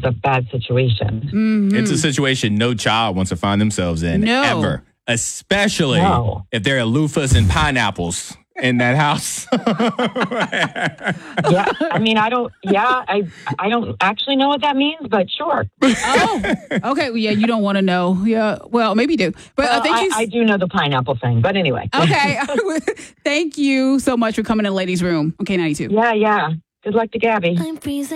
a bad situation. It's a situation no child wants to find themselves in ever, especially if there are loofahs and pineapples in that house. Yeah, I mean, I don't actually know what that means, but sure. Oh, okay. Well, yeah, you don't want to know. Yeah, well, maybe you do. But I do know the pineapple thing, but anyway. Okay. Thank you so much for coming to Ladies Room on K92. Yeah. Good luck to Gabby. I'm freezing.